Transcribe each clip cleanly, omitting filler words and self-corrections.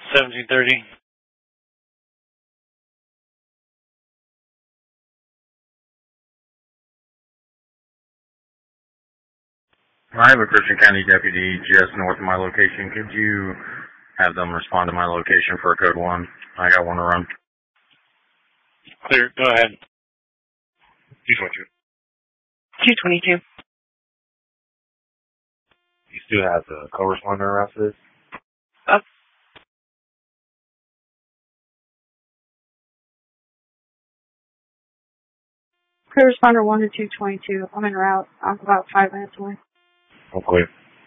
1730. I have a Christian County deputy just north of my location. Could you have them respond to my location for a code 1? I got one to run. Clear. Go ahead. 222. 222. You still have the co-responder around for this? Up. Clear responder 1 to 222. I'm en route. I'm about 5 minutes away. Okay.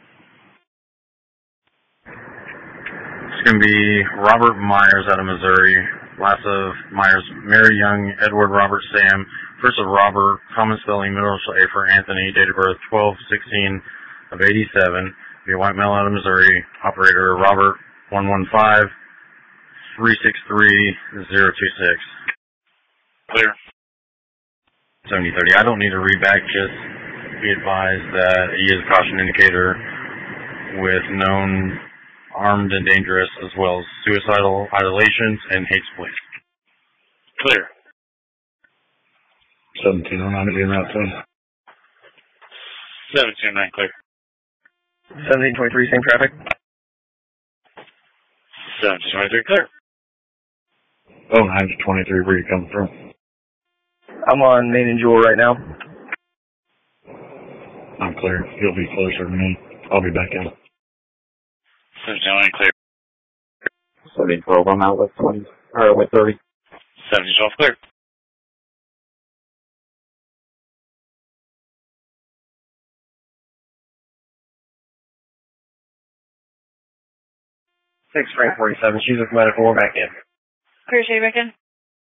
It's going to be Robert Myers out of Missouri. Last of Myers, Mary Young, Edward Robert Sam. First of Robert, common spelling, middle initial A for Anthony. Date of birth 12/16 of 87. Be a white male out of Missouri. Operator Robert 115-363-026. Clear. 7030. I don't need to read back. Just be advised that he is a caution indicator with known armed and dangerous, as well as suicidal idolations and hate split. Clear. 1709 being route 10. 1709. Clear. 1723, same traffic. 1723. Clear. Oh, 923, where you coming from? I'm on Main and Jewel right now. I'm clear. He'll be closer to me. I'll be back out. 1709. Clear. 1712, I'm out with 20, or with 30. 1712. Clear. 6 Frank 47. She's with medical. We're back in. Clear, stay back in.